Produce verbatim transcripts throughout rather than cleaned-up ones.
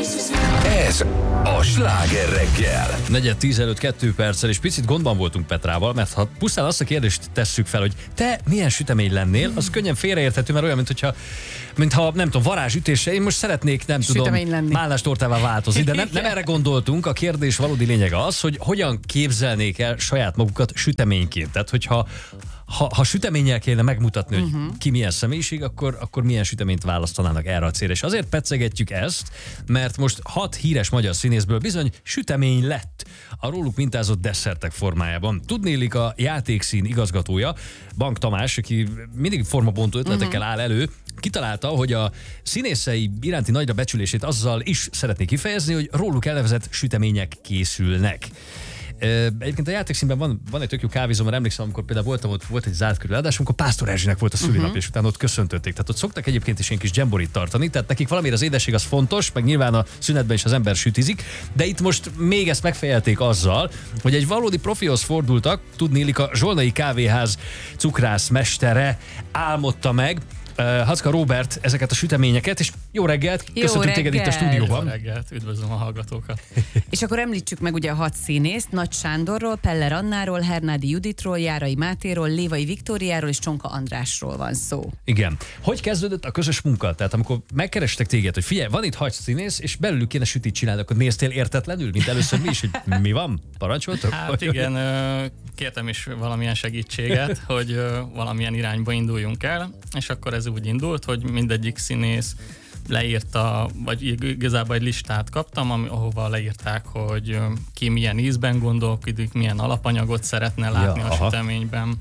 Ez a Sláger reggel. Negyed tíz előtt kettő perccel, és picit gondban voltunk Petrával, mert ha pusztán azt a kérdést tesszük fel, hogy te milyen sütemény lennél, az könnyen félreérthető, mert olyan, mintha, mintha nem tudom, varázsütése, én most szeretnék, nem sütemény tudom, lenni. málnás tortává változni, de nem, nem erre gondoltunk. A kérdés valódi lényege az, hogy hogyan képzelnék el saját magukat süteményként. Tehát, hogyha Ha, ha süteménnyel kéne megmutatni, hogy uh-huh. ki milyen személyiség, akkor, akkor milyen süteményt választanának erre a célra. És azért pecegetjük ezt, mert most hat híres magyar színészből bizony sütemény lett a róluk mintázott desszertek formájában. Tudnélik, a játékszín igazgatója, Bank Tamás, aki mindig formabontó ötletekkel uh-huh. áll elő, kitalálta, hogy a színészei iránti nagyra becsülését azzal is szeretné kifejezni, hogy róluk elnevezett sütemények készülnek. Egyébként a játékszínben van, van egy tök jó kávézó, mert emlékszem, amikor például voltam ott, volt egy zárt körül adás, amikor Pásztor Erzsének volt a szülinap, uh-huh. és utána ott köszöntötték. Tehát ott szoktak egyébként is ilyen kis dzsemborit tartani, tehát nekik valamire az édesség az fontos, meg nyilván a szünetben is az ember sütizik, de itt most még ezt megfejelték azzal, hogy egy valódi profihoz fordultak, tudnélik, a Zsolnai Kávéház cukrász mestere álmodta meg, Uh, Hacka Róbert ezeket a süteményeket, és jó reggelt, jó köszöntünk reggel. téged itt a stúdióban. Jó reggelt, üdvözlöm a hallgatókat. És akkor említsük meg ugye a hat színészt, Nagy Sándorról, Peller Annáról, Hernádi Juditról, Járai Mátéról, Lévai Viktóriáról és Csonka Andrásról van szó. Igen. Hogy kezdődött a közös munka? Tehát amikor megkerestek téged, hogy figyelj, van itt hat színész, és belőlük kéne sütit csinálni, akkor néztél értetlenül, mint először mi is, hogy mi van? Parancsoltok? Hát igen, kértem is valamilyen segítséget, hogy valamilyen irányba induljunk el, és akkor ez úgy indult, hogy mindegyik színész leírta, vagy igazából egy listát kaptam, ahova leírták, hogy ki milyen ízben gondolkodik, milyen alapanyagot szeretne látni ja, a aha. süteményben.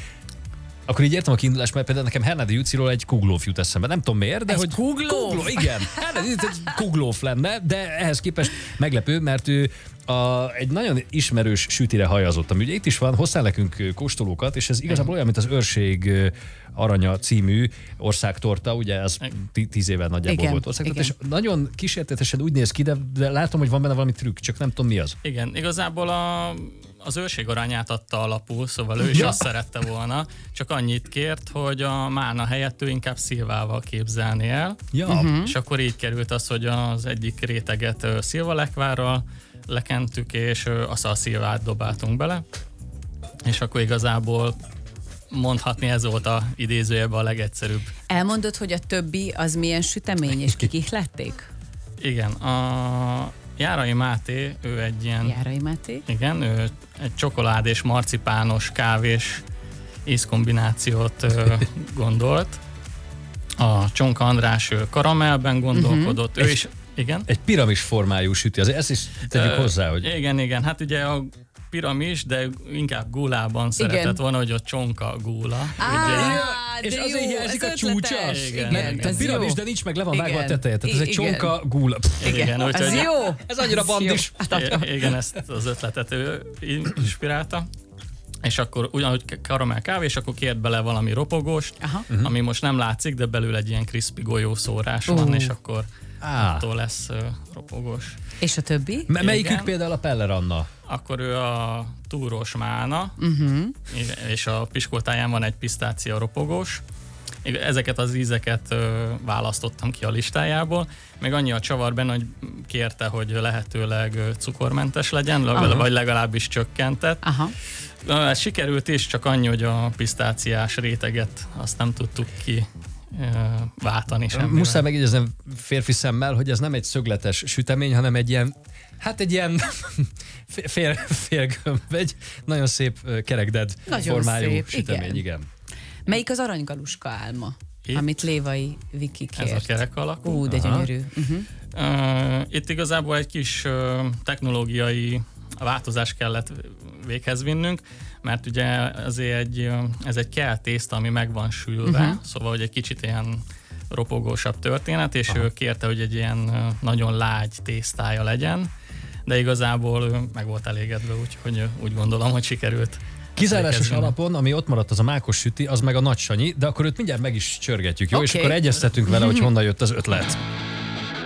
Akkor így értem a kiindulást, mert például nekem Hernádi Juciról egy kuglóf jut eszembe. Nem tudom miért, de egy hogy... kuglóf? Kugló, igen. Hernádi Juci egy kuglóf lenne, de ehhez képest meglepő, mert ő a, egy nagyon ismerős sütire hajazott. Ugye itt is van, hoztál nekünk kóstolókat, és ez igazából olyan, mint az Őrség Aranya című országtorta, ugye ez tíz éve nagyjából igen, volt országtorta, és nagyon kísértetesen úgy néz ki, de, de látom, hogy van benne valami trükk, csak nem tudom mi az. Igen, igazából a, az Őrség Aranyát adta alapul, szóval ő is ja. azt szerette volna, csak annyit kért, hogy a málna helyett ő inkább szilvával képzelni el, ja. uh-huh. és akkor így került az, hogy az egyik réteget szilvalekvárral lekentük, és aszalszilvát dobáltunk bele, és akkor igazából mondhatni ez volt a idézőjebben a legegyszerűbb. Elmondod, hogy a többi az milyen sütemény, és kik ihlették? Igen, a Járai Máté, ő egy ilyen... Járai Máté? Igen, ő egy csokolád és marcipános kávés ízkombinációt gondolt. A Csonka András ő karamellben gondolkodott, uh-huh. ő is... Igen? Egy piramis formájú süti, azért ezt is tegyük Ö, hozzá, hogy... Igen, igen, hát ugye a piramis, de inkább gulában szeretett igen. volna, hogy a csonka gula. Ah, és azért hiányzik a csúcsa? Igen, mert igen. a piramis, de nincs meg, le van igen. vágva a teteje. Tehát ez egy igen. csonka gula. Igen, igen úgy, ez jó. Ez annyira bandis. Igen, ezt az ötletet ő inspirálta. És akkor ugyanúgy karamell kávé, és akkor kért bele valami ropogóst, uh-huh. ami most nem látszik, de belül egy ilyen crispy golyószórás uh. van, és akkor ah. attól lesz uh, ropogós. És a többi? M- melyikük például a Peller Anna? Akkor ő a túrós málna, uh-huh. és a piskótáján van egy pisztácia ropogós. Ezeket az ízeket ö, választottam ki a listájából, meg annyi a csavar benne, hogy kérte, hogy lehetőleg ö, cukormentes legyen, Aha. vagy legalábbis csökkentett. Aha. Ez sikerült is, csak annyi, hogy a pisztáciás réteget azt nem tudtuk ki váltani semmivel. Muszáj megjegyeznem férfi szemmel, hogy ez nem egy szögletes sütemény, hanem egy ilyen, hát egy ilyen fél, félgömb, egy nagyon szép kerekded formájú szép, sütemény, igen. igen. Melyik az aranygaluska álma, Itt? amit Lévai Viki kért? Ez a kerek alakú. Ú, de gyönyörű. Uh-huh. Uh, itt igazából egy kis uh, technológiai változást kellett véghez vinnünk, mert ugye azért egy, ez egy kell tészta, ami meg van sülve, uh-huh. szóval hogy egy kicsit ilyen ropogósabb történet, és Aha. ő kérte, hogy egy ilyen nagyon lágy tésztája legyen, de igazából ő meg volt elégedve, úgyhogy úgy gondolom, hogy sikerült. Kizárásos alapon, ami ott maradt, az a mákos süti, az meg a Nagy Sanyi, de akkor őt mindjárt meg is csörgetjük, jó? Okay. És akkor egyeztetünk vele, hogy honnan jött az ötlet.